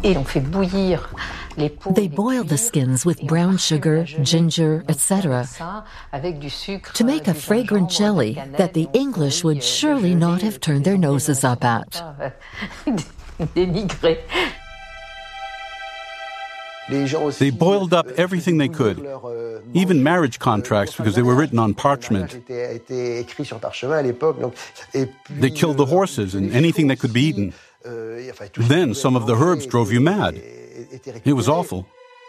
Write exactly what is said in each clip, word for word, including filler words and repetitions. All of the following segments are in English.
They boiled the skins with brown sugar, ginger, et cetera, to make a fragrant jelly that the English would surely not have turned their noses up at. They boiled up everything they could, even marriage contracts, because they were written on parchment. They killed the horses and anything that could be eaten. Then some of the herbs drove you mad. It was awful.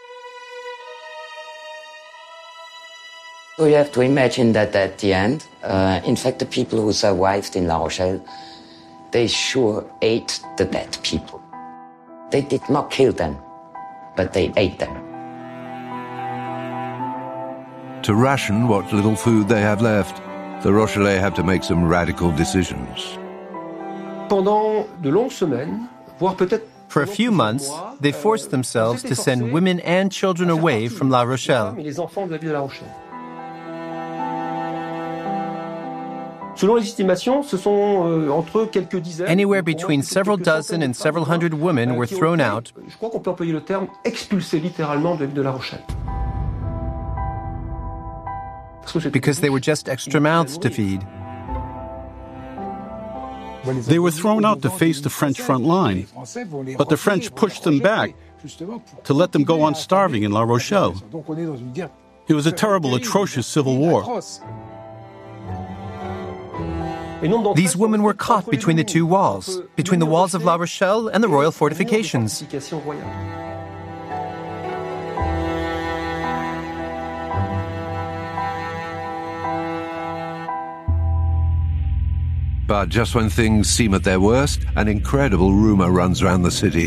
So you have to imagine that at the end, uh, in fact, the people who survived in La Rochelle, they sure ate the dead people. They did not kill them, but they ate them. To ration what little food they had left, the Rochellais had to make some radical decisions. For a few months, they forced themselves to send women and children away from La Rochelle. Anywhere between several dozen and several hundred women were thrown out, because they were just extra mouths to feed. They were thrown out to face the French front line, but the French pushed them back to let them go on starving in La Rochelle. It was a terrible, atrocious civil war. These women were caught between the two walls, between the walls of La Rochelle and the royal fortifications. But just when things seem at their worst, an incredible rumor runs around the city.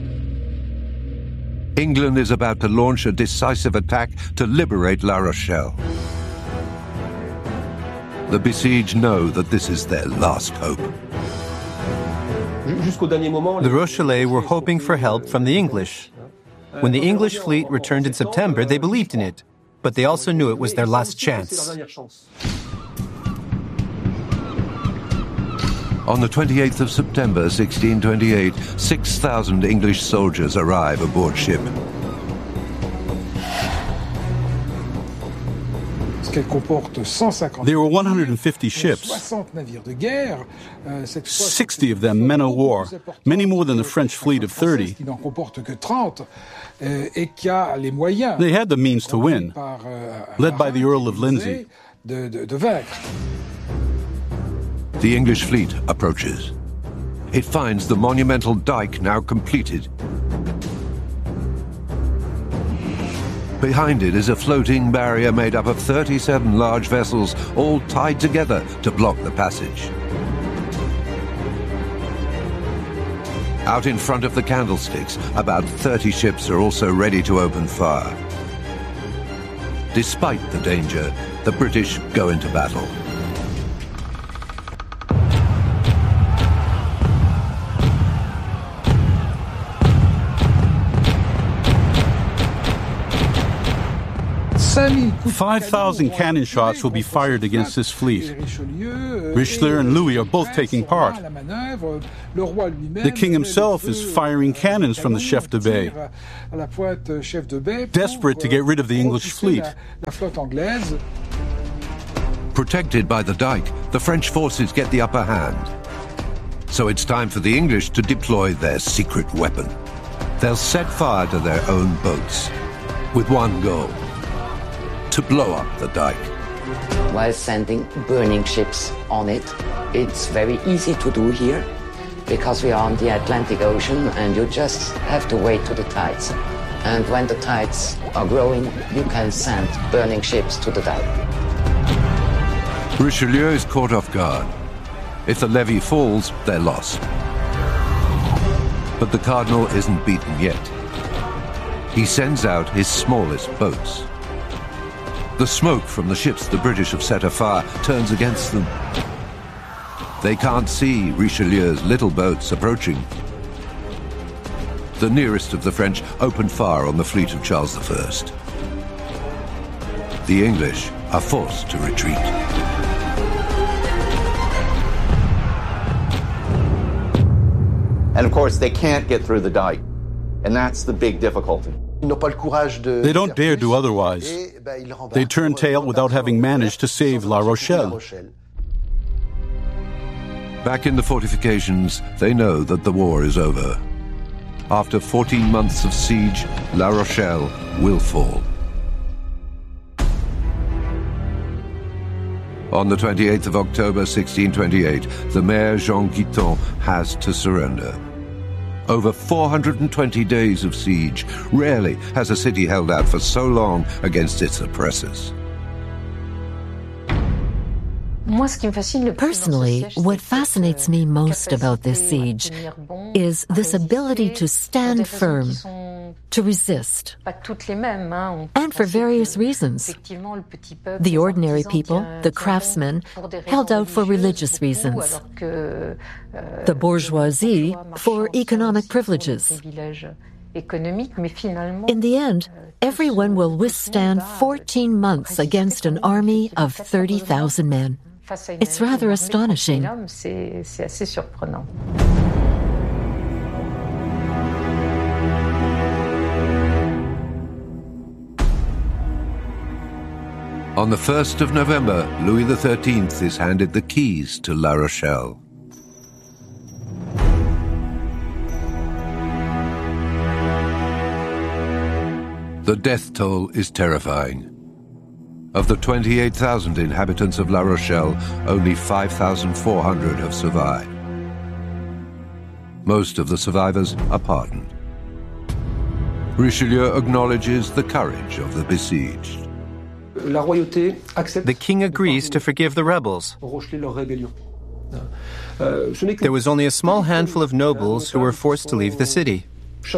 England is about to launch a decisive attack to liberate La Rochelle. The besieged know that this is their last hope. The Rochellais were hoping for help from the English. When the English fleet returned in September, they believed in it, but they also knew it was their last chance. On the twenty-eighth of September, sixteen twenty-eight, six thousand English soldiers arrive aboard ship. There were one hundred fifty ships, sixty of them men of war, many more than the French fleet of thirty. They had the means to win, led by the Earl of Lindsay. The English fleet approaches. It finds the monumental dike now completed. Behind it is a floating barrier made up of thirty-seven large vessels, all tied together to block the passage. Out in front of the candlesticks, about thirty ships are also ready to open fire. Despite the danger, the British go into battle. Five thousand cannon shots will be fired against this fleet. Richelieu and Louis are both taking part. The king himself is firing cannons from the Chef de Bay, desperate to get rid of the English fleet. Protected by the dike, the French forces get the upper hand. So it's time for the English to deploy their secret weapon. They'll set fire to their own boats, with one goal: to blow up the dike. While sending burning ships on it, it's very easy to do here because we are on the Atlantic Ocean and you just have to wait to the tides. And when the tides are growing, you can send burning ships to the dike. Richelieu is caught off guard. If the levee falls, they're lost. But the Cardinal isn't beaten yet. He sends out his smallest boats. The smoke from the ships the British have set afire turns against them. They can't see Richelieu's little boats approaching. The nearest of the French open fire on the fleet of Charles the First. The English are forced to retreat. And of course, they can't get through the dike. And that's the big difficulty. They don't dare do otherwise. They turn tail without having managed to save La Rochelle. Back in the fortifications, they know that the war is over. After fourteen months of siege, La Rochelle will fall. On the twenty-eighth of October sixteen twenty-eight, the mayor Jean Guiton has to surrender. Over four hundred twenty days of siege. Rarely has a city held out for so long against its oppressors. Personally, what fascinates me most about this siege is this ability to stand firm, to resist, and for various reasons. The ordinary people, the craftsmen, held out for religious reasons. The bourgeoisie for economic privileges. In the end, everyone will withstand fourteen months against an army of thirty thousand men. It's rather astonishing. On the first of November, Louis the thirteenth is handed the keys to La Rochelle. The death toll is terrifying. Of the twenty-eight thousand inhabitants of La Rochelle, only five thousand four hundred have survived. Most of the survivors are pardoned. Richelieu acknowledges the courage of the besieged. The king agrees to forgive the rebels. There was only a small handful of nobles who were forced to leave the city.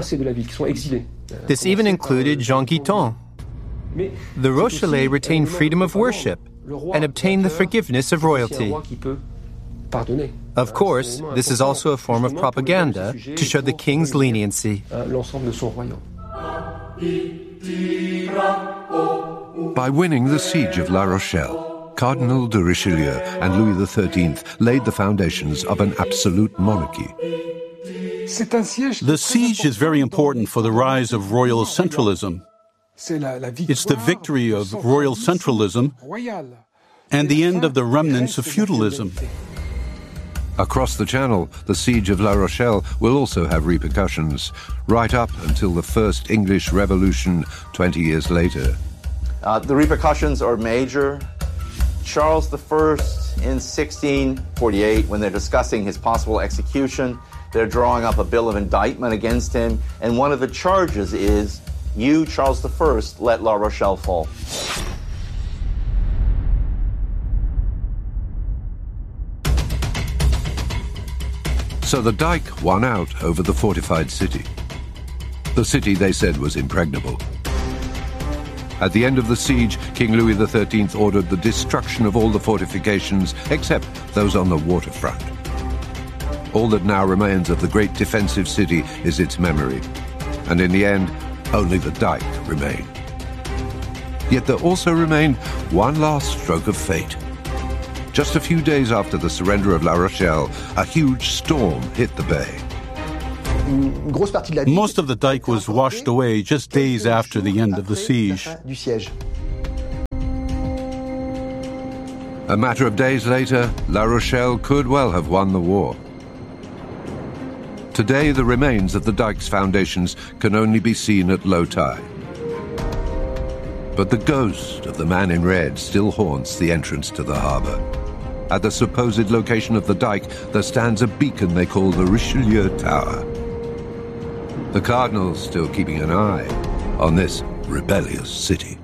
This even included Jean Guiton. The Rochellais retained freedom of worship and obtained the forgiveness of royalty. Of course, this is also a form of propaganda to show the king's leniency. By winning the siege of La Rochelle, Cardinal de Richelieu and Louis the thirteenth laid the foundations of an absolute monarchy. The siege is very important for the rise of royal centralism. It's the victory of royal centralism and the end of the remnants of feudalism. Across the Channel, the siege of La Rochelle will also have repercussions, right up until the First English Revolution twenty years later. Uh, the repercussions are major. Charles the First in sixteen forty-eight, when they're discussing his possible execution, they're drawing up a bill of indictment against him, and one of the charges is, you, Charles the First, let La Rochelle fall. So the Dyke won out over the fortified city. The city, they said, was impregnable. At the end of the siege, King Louis the thirteenth ordered the destruction of all the fortifications except those on the waterfront. All that now remains of the great defensive city is its memory. And in the end, only the Dyke remained. Yet there also remained one last stroke of fate. Just a few days after the surrender of La Rochelle, a huge storm hit the bay. Most of the dike was washed away just days after the end of the siege. A matter of days later, La Rochelle could well have won the war. Today, the remains of the dike's foundations can only be seen at low tide. But the ghost of the man in red still haunts the entrance to the harbour. At the supposed location of the dike, there stands a beacon they call the Richelieu Tower. The Cardinal's still keeping an eye on this rebellious city.